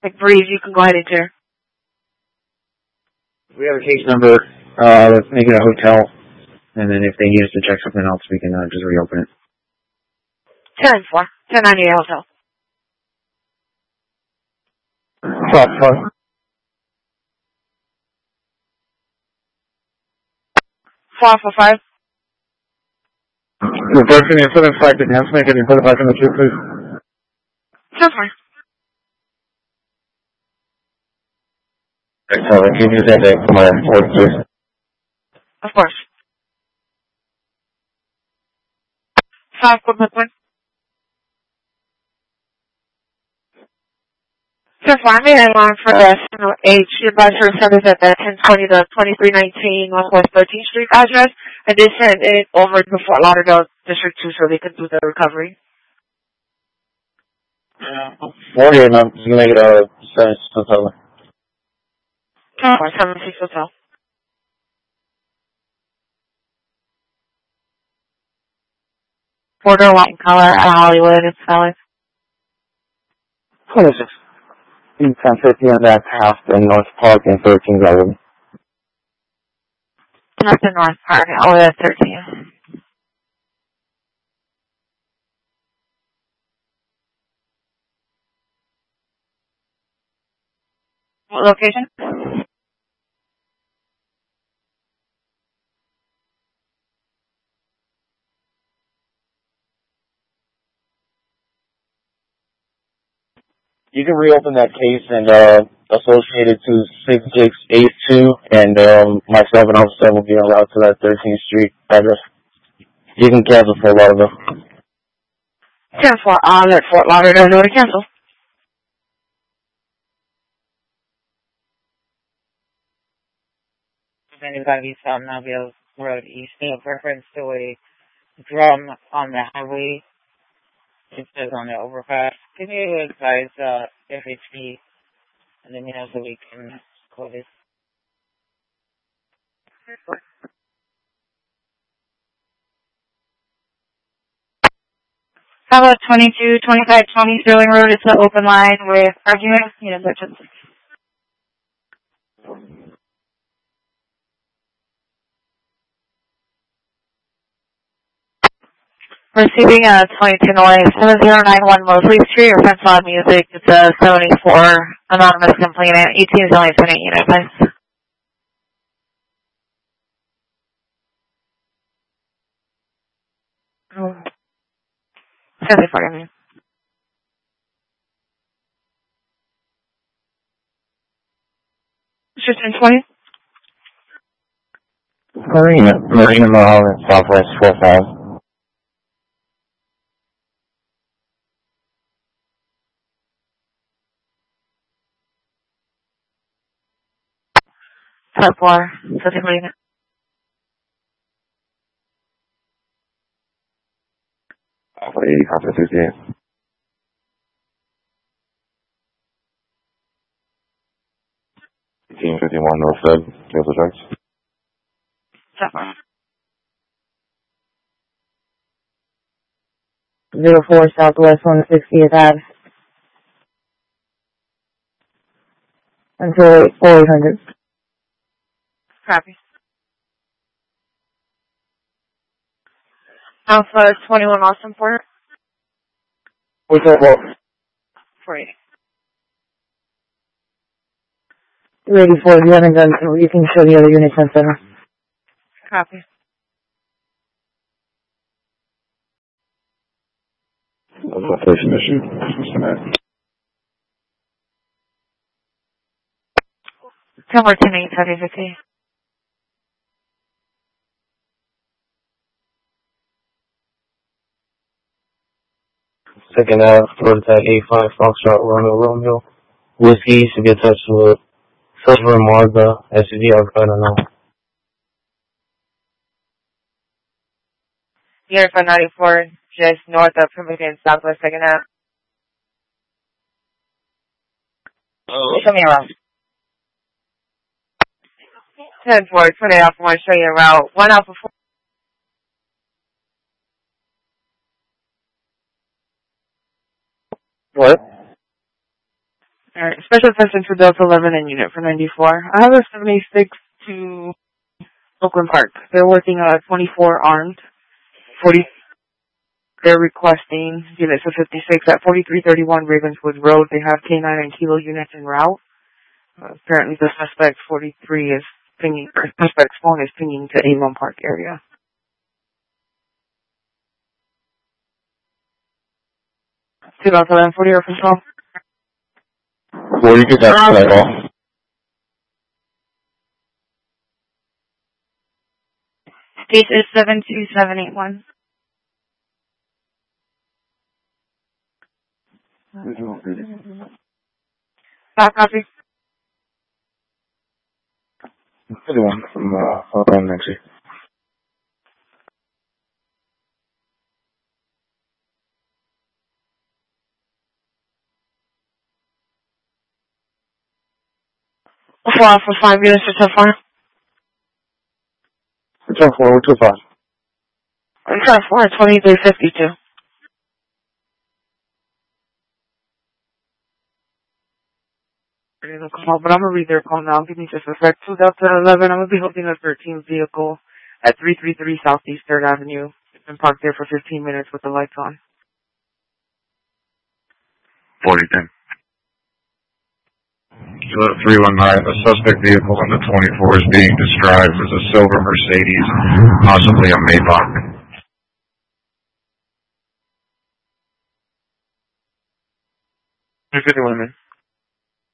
McBreeze, you can go ahead and enter. We have a case number. Let's make it a hotel. And then if they need us to check something else, we can just reopen it. 10-4. 1098 hotel. 5-4. Five for 5. Reversing the 7-5 enhancement. Can you put it back in the queue, please? 10-4. Excellent. Can you use that my order, please? Of course. 5 for McBreeze. 10-4. I made a line for H. Your advisor service at the 1020 to 2319 Northwest 13th Street address. I did send it over to Fort Lauderdale District 2 so they could do the recovery. 40 and I'm just going to make it a 7 hotel. 76 hotel. Border white in color at Hollywood. It's valid. 26. 10:50 on that path in North Park and 13 Garden. That's in North Park. Hollywood at 13. What location? You can reopen that case and associate it to 6682, and myself and Officer will be on route to that 13th Street address. You can cancel for a lot of them. 10-4. I'll let Fort Lauderdale know to cancel. Then you've got to be South Mobile Road East. In reference to a drum on the highway, it says on the overpass. Can you advise FHP and let me know so we can call this? How about 22-25-20 Sterling Road? It's an open line with argument. Yeah, that's it. Receiving a 22 noise, 7091 Mosley Street, or Fence Loud Music. It's a 74 anonymous complainant. 18 is only 28 unit, please. Oh. 74, I mean. It's just 20? Marina Mulholland, Southwest 45. Type 4, 74 unit. Alpha 80, Alpha 68. Team 51 North Side, Cancel Tracks. Type 4. 04 Southwest 160th Ave. Until 400. Copy. Alpha 21 Austin Porter. What's that for? 48. 284, you haven't done so you can show the other units on center. Copy. Location issue. 10-10-8, 3050. Second Ave, Prototype 85, Foxtrot, Romeo. Whiskey to get in touch with Silver Mazda, SUV, I don't know. Unit 594, just north of Pemberton, Southwest 2nd Ave. Show me around. 10-4, 20 Alpha 1, show you around. 1 Alpha 4. What? Alright, special attention to Delta 11 and unit for 94. I have a 76 to Oakland Park. They're working 24 armed. 40. They're requesting units of 56 at 4331 Ravenswood Road. They have K9 and Kilo units en route. Apparently the suspect 43 is pinging, or suspect's phone is pinging to Avon Park area. To Delta 11, 40 or control. 40, get that flag off. Case is 72781. Copy. 31 from Nancy. For 5 units for 10-4. It's on 4, 2-5. I'm trying 4, 2352. Call, but I'm gonna read their call now. Give me just a sec. 2 Delta 11. I'm gonna be holding a 13 vehicle at 333 Southeast 3rd Avenue. It's been parked there for 15 minutes with the lights on. 4010. 319. The suspect vehicle on the 24 is being described as a silver Mercedes, possibly a Maybach. 351, man.